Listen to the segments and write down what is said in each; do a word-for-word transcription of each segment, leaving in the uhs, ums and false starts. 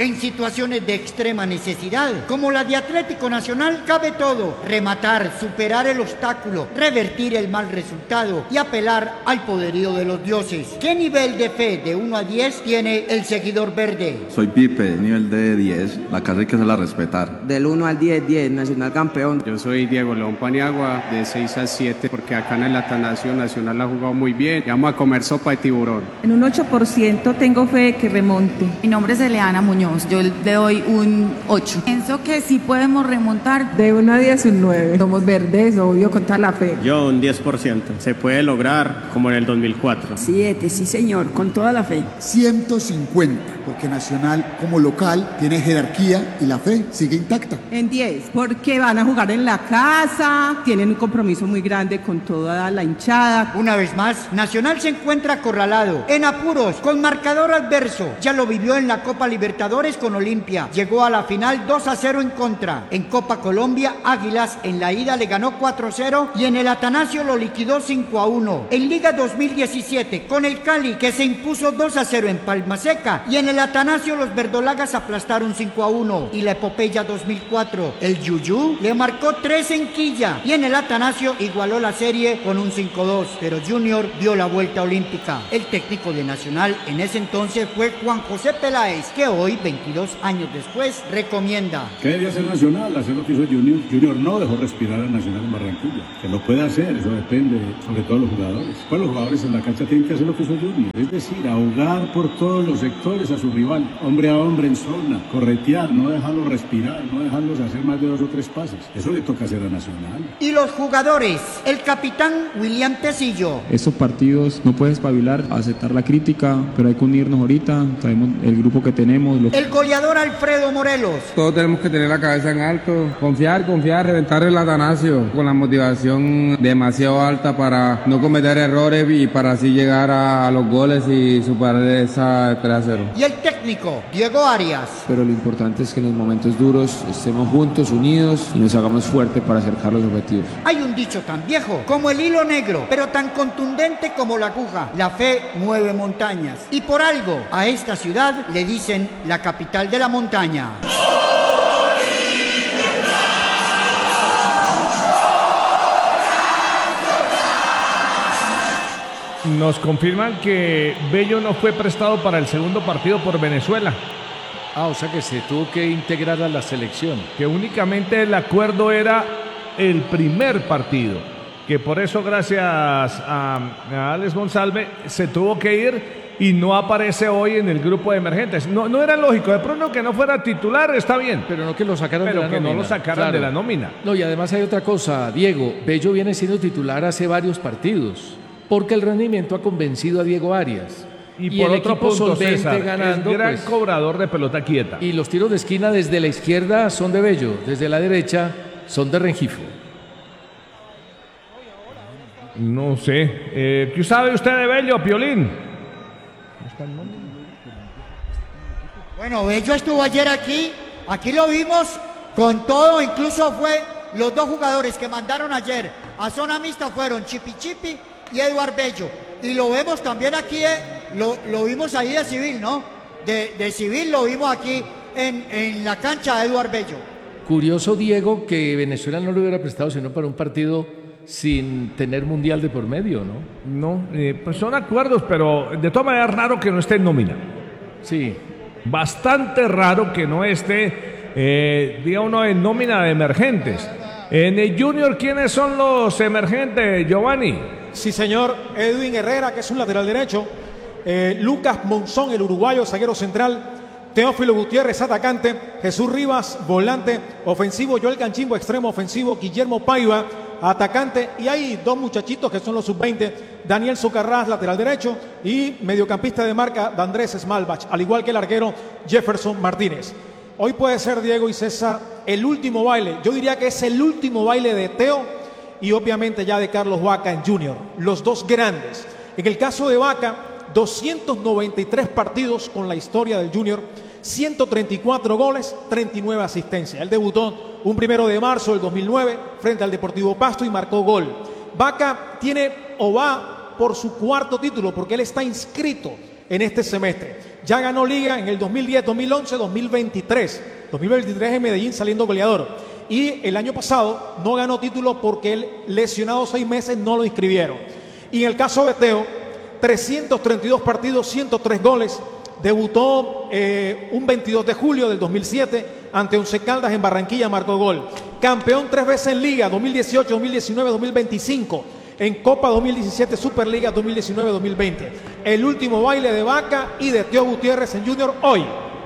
En situaciones de extrema necesidad, como la de Atlético Nacional, cabe todo: rematar, superar el obstáculo, revertir el mal resultado y apelar al poderío de los dioses. ¿Qué nivel de fe de uno a diez tiene el seguidor verde? Soy Pipe, nivel de diez, la casa hay que hacerla respetar. Del uno al diez, diez, Nacional campeón. Yo soy Diego León Paniagua, de seis a siete, porque acá en el Atanasio Nacional ha jugado muy bien. Vamos a comer sopa de tiburón. En un ocho por ciento tengo fe que remonte. Mi nombre es Eleana Muñoz, yo le doy un ocho. Pienso que sí podemos remontar. De uno a diez, un nueve. Somos verdes, obvio, con toda la fe. Yo un diez por ciento. Se puede lograr como en el dos mil cuatro. siete, sí señor, con toda la fe. ciento cincuenta, porque Nacional como local tiene jerarquía y la fe sigue intacta. En diez, porque van a jugar en la casa, tienen un compromiso muy grande con toda la hinchada. Una vez más, Nacional se encuentra acorralado, en apuros, con marcador adverso. Ya lo vivió en la Copa Libertadores con Olimpia. Llegó a la final dos a cero en contra. En Copa Colombia, Águilas en la ida le ganó cuatro a cero y en el Atanasio lo liquidó cinco a uno. En Liga dos mil diecisiete, con el Cali, que se impuso dos a cero en Palma Seca, y en el Atanasio los verdolagas aplastaron cinco a uno. Y la epopeya dos mil cuatro, el Yuyú le marcó tres en Quilla, y en el Atanasio igualó la serie con un cinco a dos, pero Junior dio la vuelta olímpica. El técnico de Nacional en ese entonces fue Juan José Peláez, que hoy, veintidós años después, recomienda: ¿qué debía hacer Nacional? Hacer lo que hizo Junior. Junior no dejó respirar a Nacional en Barranquilla. Que lo puede hacer, eso depende sobre todo de los jugadores. Pues los jugadores en la cancha tienen que hacer lo que hizo Junior, es decir, ahogar por todos los sectores a su rival, hombre a hombre en zona, corretear, no dejarlos respirar, no dejarlos hacer más de dos o tres pases. Eso le toca hacer a Nacional. Y los jugadores, el capitán William Tecillo. Estos partidos no puedes espabilar, aceptar la crítica, pero hay que unirnos ahorita, sabemos el grupo que tenemos. Lo... El goleador Alfredo Morelos. Todos tenemos que tener la cabeza en alto, confiar, confiar, reventar el Atanasio con la motivación demasiado alta para no cometer errores y para así llegar a, a los goles y superar esa tres a cero. Y el técnico Diego Arias. Pero lo importante es que en los momentos duros estemos juntos, unidos y nos hagamos fuertes para acercar los objetivos. Hay un dicho tan viejo como el hilo negro, pero tan contundente como la aguja: la fe mueve montañas. Y por algo a esta ciudad le dicen la capital de la montaña. Nos confirman que Bello no fue prestado para el segundo partido por Venezuela. Ah, o sea que se tuvo que integrar a la selección. Que únicamente el acuerdo era el primer partido. Que por eso, gracias a, a Alex Monsalve, se tuvo que ir y no aparece hoy en el grupo de emergentes. No, no era lógico, de pronto que no fuera titular, está bien. Pero no que lo sacaran Pero de la que nómina. no lo sacaran claro. de la nómina. No, y además hay otra cosa, Diego. Bello viene siendo titular hace varios partidos, porque el rendimiento ha convencido a Diego Arias. Y, y por el otro equipo punto, solvente César, ganando, es gran pues, cobrador de pelota quieta. Y los tiros de esquina desde la izquierda son de Bello, desde la derecha son de Rengifo. No sé. Eh, ¿Qué sabe usted de Bello, Piolín? Bueno, Bello estuvo ayer aquí. Aquí lo vimos con todo. Incluso fue los dos jugadores que mandaron ayer a zona mixta fueron Chipi Chipi y Eduard Bello. Y lo vemos también aquí, eh, lo, lo vimos ahí de civil, ¿no? De, de civil lo vimos aquí en, en la cancha de Eduard Bello. Curioso, Diego, que Venezuela no lo hubiera prestado sino para un partido sin tener mundial de por medio, ¿no? No, eh, pues son acuerdos, pero de todas maneras raro que no esté en nómina. Sí. Bastante raro que no esté, eh, diga uno, en nómina de emergentes. En el Junior, ¿quiénes son los emergentes, Giovanni? Sí, señor. Edwin Herrera, que es un lateral derecho. Eh, Lucas Monzón, el uruguayo, zaguero central. Teófilo Gutiérrez, atacante. Jesús Rivas, volante ofensivo. Joel Canchimbo, extremo ofensivo. Guillermo Paiva, atacante. Y hay dos muchachitos que son los sub veinte. Daniel Socarrás, lateral derecho. Y mediocampista de marca, D'Andrés Smalbach. Al igual que el arquero Jefferson Martínez. Hoy puede ser, Diego y César, el último baile. Yo diría que es el último baile de Teo y obviamente ya de Carlos Vaca en Junior. Los dos grandes. En el caso de Vaca, doscientos noventa y tres partidos con la historia del Junior, ciento treinta y cuatro goles, treinta y nueve asistencias. Él debutó un primero de marzo del dos mil nueve frente al Deportivo Pasto y marcó gol. Vaca tiene o va por su cuarto título porque él está inscrito en este semestre. Ya ganó Liga en el dos mil diez, dos mil once, dos mil veintitrés. dos mil veintitrés en Medellín saliendo goleador. Y el año pasado no ganó título porque el lesionado seis meses no lo inscribieron. Y en el caso de Teo, trescientos treinta y dos partidos, ciento tres goles. Debutó eh, un veintidós de julio del dos mil siete ante Once Caldas en Barranquilla, marcó gol. Campeón tres veces en Liga, dos mil dieciocho, dos mil diecinueve, dos mil veinticinco. En Copa dos mil diecisiete, Superliga dos mil diecinueve, dos mil veinte. El último baile de Vaca y de Teo Gutiérrez en Junior hoy.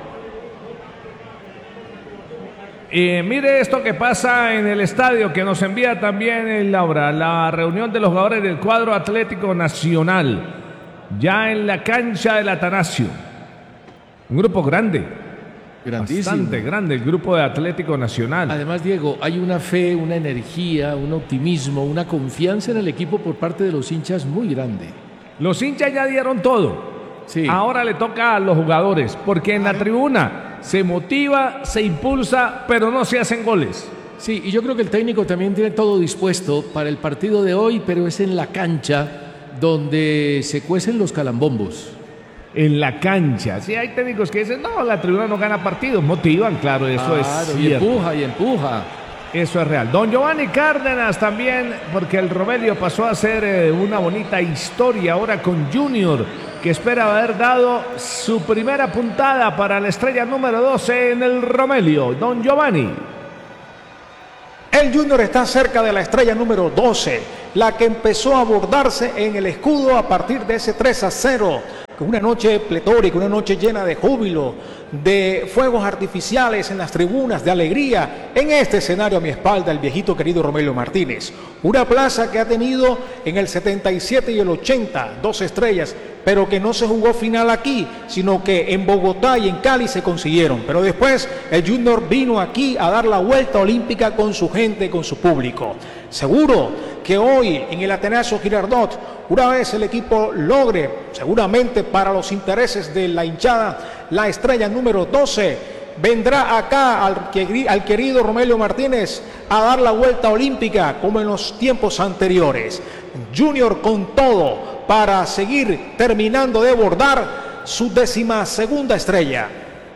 Y mire esto que pasa en el estadio, que nos envía también el Laura, la reunión de los jugadores del cuadro Atlético Nacional, ya en la cancha del Atanasio. Un grupo grande, grandísimo, bastante grande el grupo de Atlético Nacional. Además, Diego, hay una fe, una energía, un optimismo, una confianza en el equipo por parte de los hinchas muy grande. Los hinchas ya dieron todo. Sí. Ahora le toca a los jugadores, porque en la tribuna se motiva, se impulsa, pero no se hacen goles. Sí, y yo creo que el técnico también tiene todo dispuesto para el partido de hoy, pero es en la cancha donde se cuecen los calambombos. En la cancha. Sí, hay técnicos que dicen, no, la tribuna no gana partidos. Motivan, claro, eso claro, es cierto. Y empuja, y empuja. Eso es real. Don Giovanni Cárdenas también, porque el Romelio pasó a ser eh, una bonita historia ahora con Junior, que espera haber dado su primera puntada para la estrella número doce en el Romelio. Don Giovanni. El Junior está cerca de la estrella número doce, la que empezó a abordarse en el escudo a partir de ese tres a cero. Una noche pletórica, una noche llena de júbilo, de fuegos artificiales en las tribunas, de alegría. En este escenario a mi espalda, el viejito querido Romelio Martínez. Una plaza que ha tenido en el setenta y siete y el ochenta dos estrellas, pero que no se jugó final aquí, sino que en Bogotá y en Cali se consiguieron. Pero después el Junior vino aquí a dar la vuelta olímpica con su gente, con su público. Seguro que hoy en el Atanasio Girardot, una vez el equipo logre, seguramente para los intereses de la hinchada, la estrella número doce, vendrá acá al, al querido Romelio Martínez a dar la vuelta olímpica como en los tiempos anteriores. Junior con todo para seguir terminando de bordar su décima segunda estrella.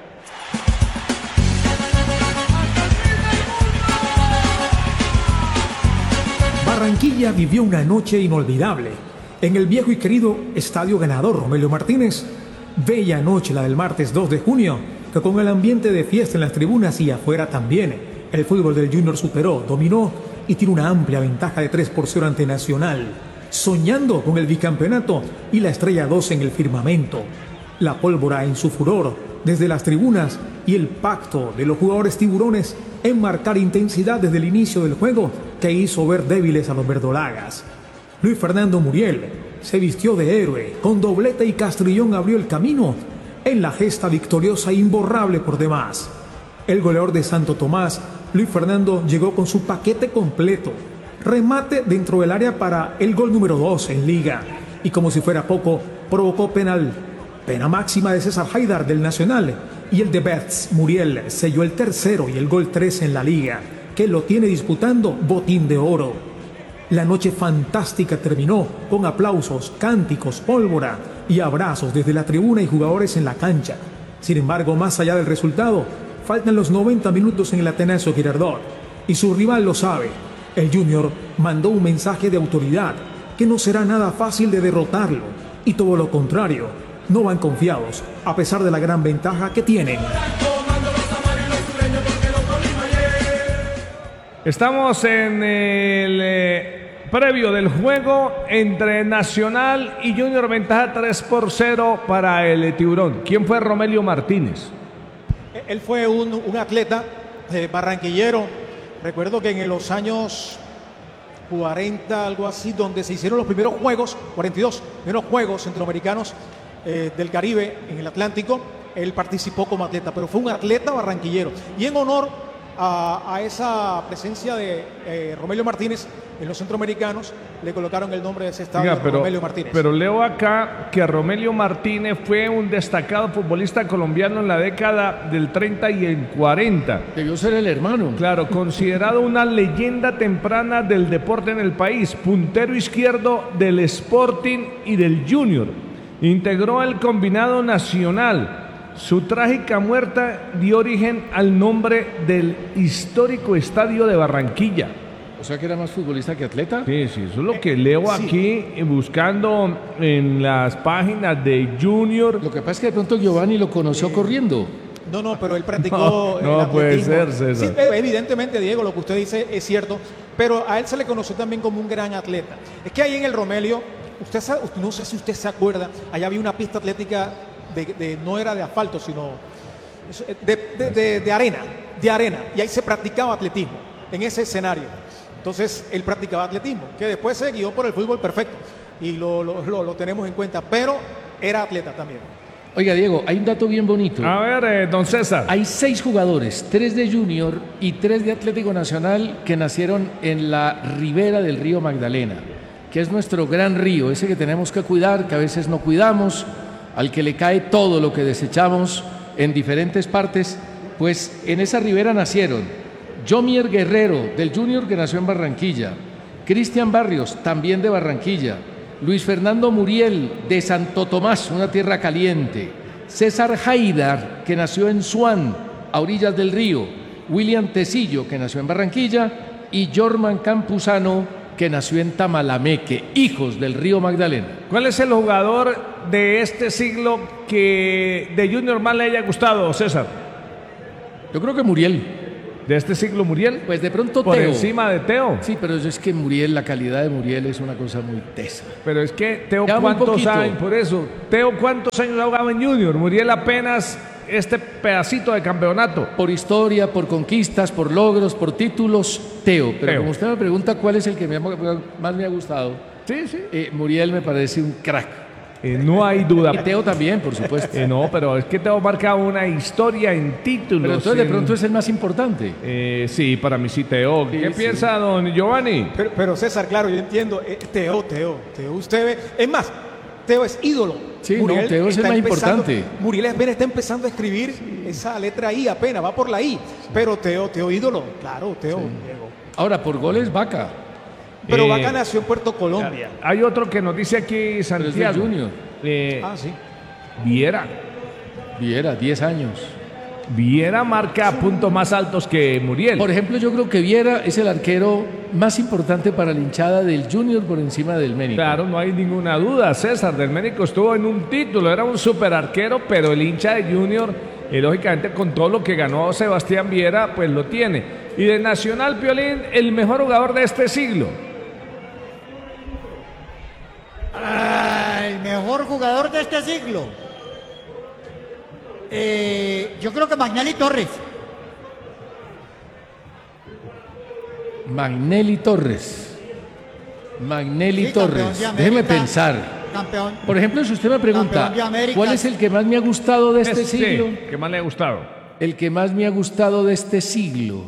Barranquilla vivió una noche inolvidable en el viejo y querido Estadio Ganador Romelio Martínez. Bella noche la del martes dos de junio, que con el ambiente de fiesta en las tribunas y afuera también, el fútbol del Junior superó, dominó y tiene una amplia ventaja de tres por cero ante Nacional, soñando con el bicampeonato y la estrella dos en el firmamento. La pólvora en su furor desde las tribunas y el pacto de los jugadores tiburones en marcar intensidad desde el inicio del juego que hizo ver débiles a los verdolagas. Luis Fernando Muriel se vistió de héroe, con doblete y Castrillón abrió el camino en la gesta victoriosa e imborrable por demás. El goleador de Santo Tomás, Luis Fernando, llegó con su paquete completo. Remate dentro del área para el gol número dos en Liga. Y como si fuera poco, provocó penal. Pena máxima de César Haidar del Nacional. Y el de Betts Muriel selló el tercero y el gol tres en la Liga, que lo tiene disputando botín de oro. La noche fantástica terminó con aplausos, cánticos, pólvora y abrazos desde la tribuna y jugadores en la cancha. Sin embargo, más allá del resultado, faltan los noventa minutos en el Atanasio Girardot. Y su rival lo sabe. El Junior mandó un mensaje de autoridad, que no será nada fácil de derrotarlo. Y todo lo contrario, no van confiados, a pesar de la gran ventaja que tienen. Estamos en el eh, previo del juego entre Nacional y Junior, ventaja tres por cero para el Tiburón. ¿Quién fue Romelio Martínez? Él fue un, un atleta eh, barranquillero. Recuerdo que en los años cuarenta, algo así, donde se hicieron los primeros juegos, cuarenta y dos, primeros juegos centroamericanos eh, del Caribe en el Atlántico, él participó como atleta, pero fue un atleta barranquillero. Y en honor A, a esa presencia de eh, Romelio Martínez en los centroamericanos, le colocaron el nombre de ese estadio. Oiga, pero, Romelio Martínez. Pero leo acá que Romelio Martínez fue un destacado futbolista colombiano en la década del treinta y el cuarenta. Debió ser el hermano. Claro, considerado una leyenda temprana del deporte en el país, puntero izquierdo del Sporting y del Junior. integró el combinado nacional. Su trágica muerte dio origen al nombre del histórico estadio de Barranquilla. O sea que era más futbolista que atleta. Sí, sí, eso es lo que leo Sí. aquí buscando en las páginas de Junior. Lo que pasa es que de pronto Giovanni lo conoció corriendo. No, no, pero él practicó No, el no puede atletismo. ser, César. Sí, evidentemente, Diego, lo que usted dice es cierto, pero a él se le conoció también como un gran atleta. Es que ahí en el Romelio, usted sabe, no sé si usted se acuerda, allá había una pista atlética, de, de- no era de asfalto, sino de, de- de- de arena, de arena, y ahí se practicaba atletismo, en ese escenario. Entonces, él practicaba atletismo, que después se guió por el fútbol perfecto, y lo, lo- lo- lo tenemos en cuenta, pero era atleta también. Oiga, Diego, hay un dato bien bonito. A ver, eh, don César. Hay seis jugadores, tres de Junior y tres de Atlético Nacional, que nacieron en la ribera del río Magdalena, que es nuestro gran río, ese que tenemos que cuidar, que a veces no cuidamos, al que le cae todo lo que desechamos en diferentes partes. Pues en esa ribera nacieron Jomier Guerrero, del Junior, que nació en Barranquilla, Cristian Barrios, también de Barranquilla, Luis Fernando Muriel, de Santo Tomás, una tierra caliente, César Haidar, que nació en Suán, a orillas del río, William Tecillo, que nació en Barranquilla, y Jorman Campuzano, que nació en Tamalameque, hijos del río Magdalena. ¿Cuál es el jugador de este siglo que de Junior más le haya gustado, César? Yo creo que Muriel. ¿De este siglo Muriel? Pues de pronto Por Teo. encima de Teo. Sí, pero es que Muriel, la calidad de Muriel es una cosa muy tesa. Pero es que Teo, Ya muy ¿cuántos poquito. años? Por eso, Teo, ¿cuántos años ha jugado en Junior? Muriel apenas este pedacito de campeonato. Por historia, por conquistas, por logros, por títulos, Teo. Pero Teo. como usted me pregunta cuál es el que me ha- más me ha gustado, sí, sí. Eh, Muriel me parece un crack. Eh, no hay duda. Y Teo también, por supuesto. Eh, no, pero es que Teo marca una historia en títulos. Pero entonces de en- pronto es el más importante. Eh, sí, para mí sí, Teo. ¿Qué Sí, sí. piensa don Giovanni? Pero, pero César, claro, yo entiendo, eh, Teo, Teo, Teo, usted ve, es más, Teo es ídolo. Sí, no, Teo es el está más empezando- importante. Muriel apenas está empezando a escribir esa letra I, apenas va por la I, pero Teo, Teo ídolo, claro, Teo. Diego. Ahora, por goles, Vaca. Pero Eh, Vaca nació en Puerto Colombia. Hay otro que nos dice aquí Pero es de Santiago. Junior. Eh, Ah, sí. Viera. Viera, diez años. Viera marca puntos más altos que Muriel. Por ejemplo, yo creo que Viera es el arquero más importante para la hinchada del Junior por encima del Ménico. Claro, no hay ninguna duda. César del Ménico estuvo en un título, era un super arquero, pero el hincha de Junior, eh, lógicamente con todo lo que ganó Sebastián Viera, pues lo tiene. Y de Nacional, Piolín, el mejor jugador de este siglo. Ah, el mejor jugador de este siglo. Eh, yo creo que Magnelli Torres. Magnelli Torres. Magnelli Sí, campeón Torres. de América. Déjeme pensar. Campeón. Por ejemplo, si usted me pregunta, Campeón de América. ¿cuál es el que más me ha gustado de este Este, siglo? ¿qué más le ha gustado? El que más me ha gustado de este siglo.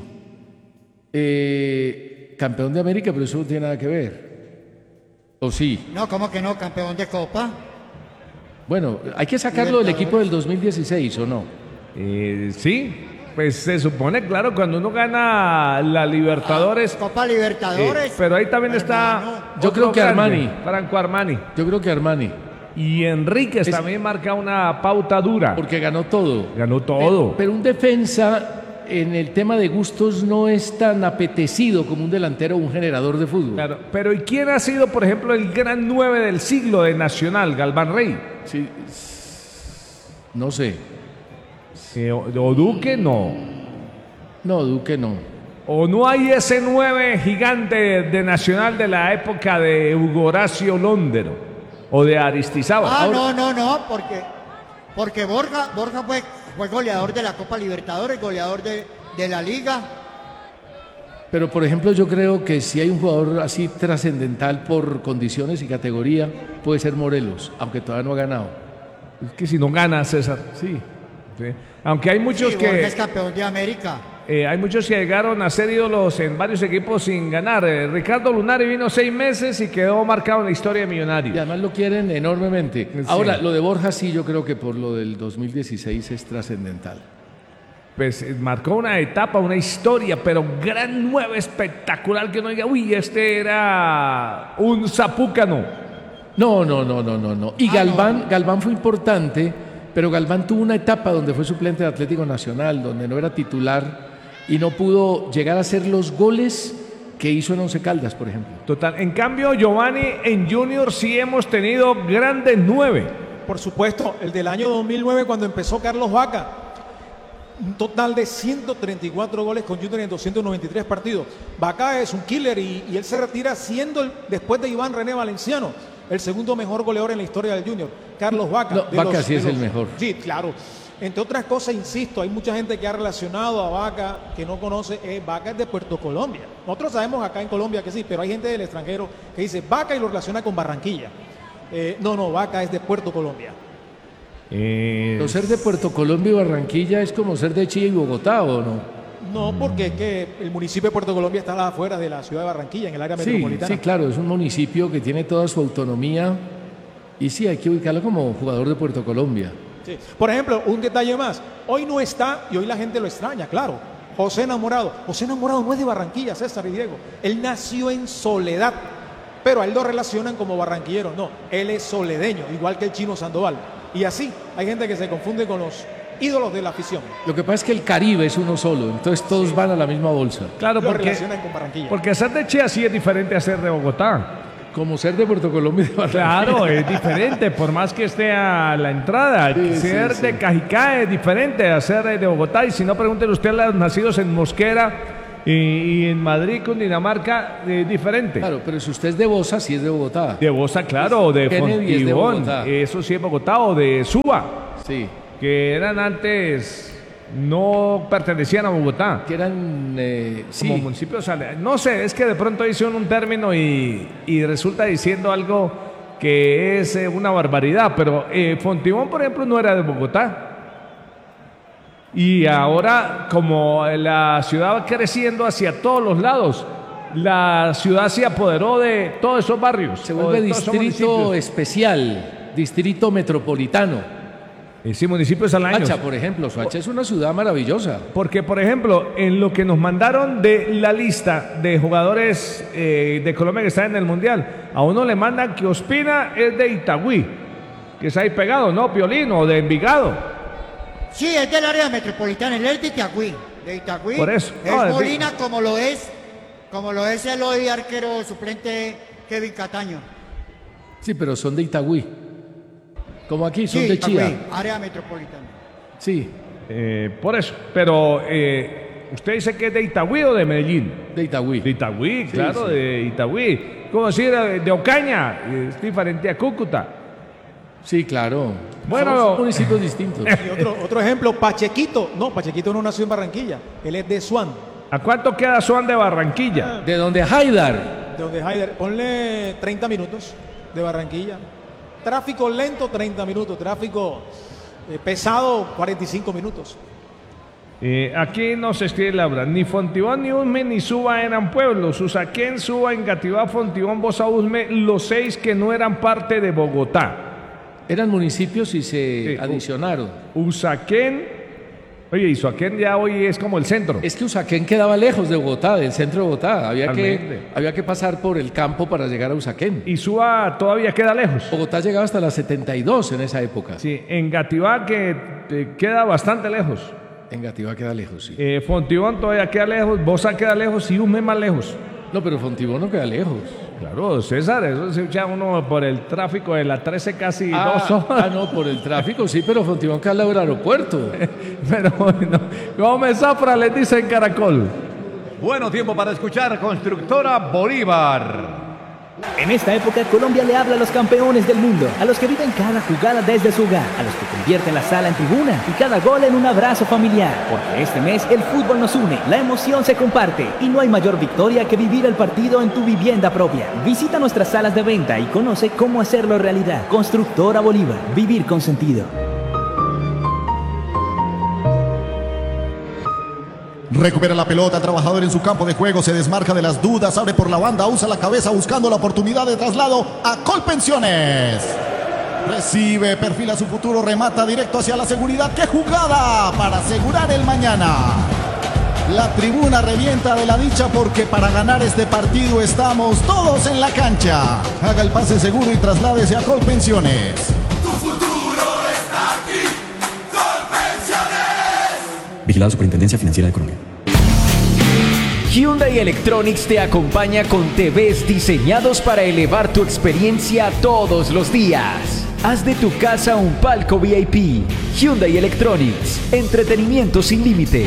Eh, campeón de América, pero eso no tiene nada que ver. ¿O sí? No, ¿cómo que no? Campeón de Copa. Bueno, hay que sacarlo del equipo del dos mil dieciséis, ¿o no? Eh, sí, pues se supone, claro, cuando uno gana la Libertadores. Copa Libertadores. eh, pero ahí también está. Yo otro creo que grande, Armani. Franco Armani. Yo creo que Armani. Y Enríquez Es- también marca una pauta dura. Porque ganó todo. Ganó todo. Pero un defensa en el tema de gustos no es tan apetecido como un delantero o un generador de fútbol. Claro, pero ¿y quién ha sido, por ejemplo, el gran nueve del siglo de Nacional? Galván Rey. Sí. No sé. Eh, o, o Duque, no. No, Duque no. O no hay ese nueve gigante de Nacional de la época de Hugo Horacio Londero o de Aristizábal. Ah, Ahora- no, no, no, porque, porque Borja, Borja fue, fue goleador de la Copa Libertadores, goleador de, de la Liga. Pero por ejemplo, yo creo que si hay un jugador así trascendental por condiciones y categoría, puede ser Morelos, aunque todavía no ha ganado. Es que si no gana, César. Sí. Sí. Aunque hay muchos Sí, que Borja es campeón de América. eh, hay muchos que llegaron a ser ídolos en varios equipos sin ganar. Eh, Ricardo Lunari vino seis meses y quedó marcado en la historia de Y Millonarios. además lo quieren enormemente. Sí. Ahora, lo de Borja sí, yo creo que por lo del dos mil dieciséis es trascendental. Pues eh, marcó una etapa, una historia, pero gran nueve espectacular que uno diga, uy, este era un zapúcano. No, no, no, no, no, no. Y Ah, Galván, no. Galván fue importante, pero Galván tuvo una etapa donde fue suplente de Atlético Nacional, donde no era titular y no pudo llegar a hacer los goles que hizo en Once Caldas, por ejemplo. Total. En cambio, Giovanni, en Junior sí hemos tenido grandes nueve. Por supuesto, el del año dos mil nueve cuando empezó Carlos Vaca. Un total de ciento treinta y cuatro goles con Junior en doscientos noventa y tres partidos. Vaca es un killer y, y él se retira siendo, el, después de Iván René Valenciano, el segundo mejor goleador en la historia del Junior. Carlos Vaca. No, de Vaca los- sí de es el los- mejor. Sí, claro. Entre otras cosas, insisto, hay mucha gente que ha relacionado a Vaca que no conoce. Eh, Vaca es de Puerto Colombia. Nosotros sabemos acá en Colombia que sí, pero hay gente del extranjero que dice Vaca y lo relaciona con Barranquilla. Eh, no, no, Vaca es de Puerto Colombia. Pero ser de Puerto Colombia y Barranquilla es como ser de Chile y Bogotá, ¿o no? No, porque es que el municipio de Puerto Colombia está afuera de la ciudad de Barranquilla, en el área Sí, metropolitana. sí, claro, es un municipio que tiene toda su autonomía y sí, hay que ubicarlo como jugador de Puerto Colombia. Sí. Por ejemplo, un detalle más. Hoy no está y hoy la gente lo extraña, claro. José Enamorado. José Enamorado no es de Barranquilla, César y Diego. Él nació en Soledad, pero a él lo relacionan como barranquillero. No, él es soledeño, igual que el Chino Sandoval. Y así, hay gente que se confunde con los ídolos de la afición. Lo que pasa es que el Caribe es uno solo, entonces todos van a la misma bolsa. Claro, Lo porque, relacionan con Barranquilla. porque ser de Chía sí es diferente a ser de Bogotá. Como ser de Puerto Colombia y de Barranquilla. Claro, es diferente, por más que esté a la entrada. Sí, ser sí, de sí. Cajicá es diferente a ser de Bogotá. Y si no, pregúntenle usted a los nacidos en Mosquera y, y en Madrid, Cundinamarca, es diferente. Claro, pero si usted es de Bosa, sí es de Bogotá. De Bosa, claro, o de Kennedy es de Fontibón, Bogotá. eso sí es Bogotá, o de Suba, Sí, que eran antes, no pertenecían a Bogotá. que eran... eh, Como sí, municipios, ale- no sé, es que de pronto hicieron un término y, y resulta diciendo algo que es eh, una barbaridad, pero eh, Fontibón, por ejemplo, no era de Bogotá. Y ahora, como la ciudad va creciendo hacia todos los lados, la ciudad se apoderó de todos esos barrios. se o vuelve de todos esos distrito municipios. especial, distrito metropolitano. Eh, sí, municipios al año. Soacha, por ejemplo, Soacha es una ciudad maravillosa. Porque, por ejemplo, en lo que nos mandaron de la lista de jugadores eh, de Colombia que están en el Mundial, a uno le mandan que Ospina es de Itagüí, que es ahí pegado, ¿no? Piolín, o de Envigado. Sí, es del área metropolitana, él es de Itagüí. De Itagüí. Por eso. Es No, es de- Molina como lo es, como lo es el hoy arquero suplente Kevin Cataño. Sí, pero son de Itagüí. Como aquí, son Sí, de Itagüí, Chía. área metropolitana. Sí, Eh, por eso. Pero, eh, ¿usted dice que es de Itagüí o de Medellín? de Itagüí. De Itagüí, Sí, claro, sí. de Itagüí. ¿Cómo decir? De, de Ocaña, es diferente a Cúcuta. Sí, claro. Bueno, Son municipios distintos. Y otro, otro ejemplo, Pachequito. No, Pachequito no nació en Barranquilla. Él es de Suán, ¿A cuánto queda Suan de Barranquilla? De donde Haidar. de donde Haider. Ponle treinta minutos de Barranquilla. Tráfico lento, treinta minutos. Tráfico eh, pesado, cuarenta y cinco minutos. Eh, aquí nos escribe Laura, ni Fontibón, ni Usme, ni Suba eran pueblos. Usaquén, Suba, Engativá, Fontibón, Bosa, Usme, los seis que no eran parte de Bogotá. Eran municipios y se Sí, adicionaron. Usaquén, oye, y Usaquén ya hoy es como el centro. Es que Usaquén quedaba lejos de Bogotá, del centro de Bogotá. Había que, Totalmente. había que pasar por el campo para llegar a Usaquén. Y Suba todavía queda lejos. Bogotá llegaba hasta las setenta y dos en esa época. Sí, Engativá que eh, queda bastante lejos. Engativá queda lejos, sí. Eh, Fontibón todavía queda lejos, Bosa queda lejos y Usme más lejos. No, pero Fontibón no queda lejos. Claro, César, eso se echa uno por el tráfico de la trece casi Ah, dos horas. ah, no, por el tráfico, sí, pero Fontibón queda al lado del aeropuerto. Pero bueno, Gómez Zafra les dice en Caracol. Bueno, tiempo para escuchar Constructora Bolívar. En esta época, Colombia le habla a los campeones del mundo, a los que viven cada jugada desde su hogar, a los que convierten la sala en tribuna y cada gol en un abrazo familiar. Porque este mes el fútbol nos une, la emoción se comparte y no hay mayor victoria que vivir el partido en tu vivienda propia. Visita nuestras salas de venta y conoce cómo hacerlo realidad. Constructora Bolívar, vivir con sentido. Recupera la pelota, trabajador en su campo de juego, se desmarca de las dudas, abre por la banda, usa la cabeza buscando la oportunidad de traslado a Colpensiones. Recibe, perfila su futuro, remata directo hacia la seguridad. ¡Qué jugada para asegurar el mañana! La tribuna revienta de la dicha porque para ganar este partido estamos todos en la cancha. Haga el pase seguro y trasládese a Colpensiones. Tu futuro está aquí. Colpensiones. Vigilada Superintendencia Financiera de Colombia. Hyundai Electronics te acompaña con T Vs diseñados para elevar tu experiencia todos los días. Haz de tu casa un palco V I P. Hyundai Electronics. Entretenimiento sin límite.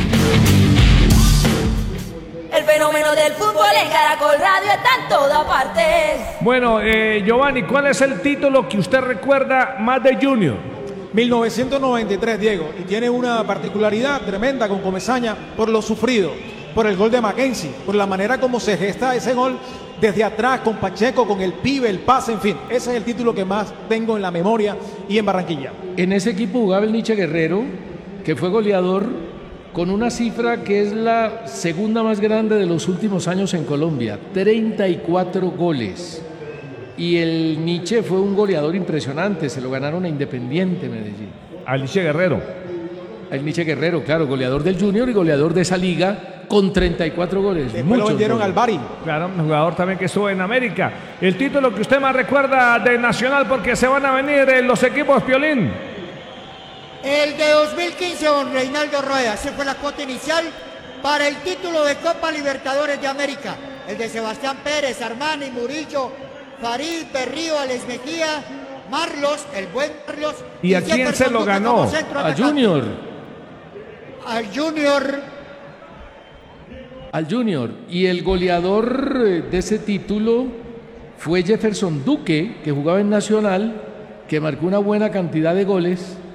El fenómeno del fútbol en Caracol Radio está en todas partes. Bueno, eh, Giovanni, ¿cuál es el título que usted recuerda más de Junior? mil novecientos noventa y tres, Diego, y tiene una particularidad tremenda con Comesaña por lo sufrido, por el gol de Mackenzie, por la manera como se gesta ese gol desde atrás con Pacheco, con el pibe, el pase, en fin. Ese es el título que más tengo en la memoria y en Barranquilla. En ese equipo jugaba el Nietzsche Guerrero, que fue goleador con una cifra que es la segunda más grande de los últimos años en Colombia, treinta y cuatro goles. Y el Nietzsche fue un goleador impresionante, se lo ganaron a Independiente Medellín. Al Nietzsche Guerrero. Al Nietzsche Guerrero, claro, goleador del Junior y goleador de esa liga con treinta y cuatro goles. Después lo vendieron goles. al Bari. Claro, un jugador también que estuvo en América. El título que usted más recuerda de Nacional, porque se van a venir eh, los equipos, Piolín. El de dos mil quince, don Reinaldo Rueda. Esa fue la cuota inicial para el título de Copa Libertadores de América. El de Sebastián Pérez, Armani, Murillo, Farid, Berrío, Alex Mejía, Marlos, el buen Marlos. ¿Y a quién se lo ganó? A Junior. Al Junior. Al Junior. Y el goleador de ese título fue Jefferson Duque, que jugaba en Nacional, que marcó una buena cantidad de goles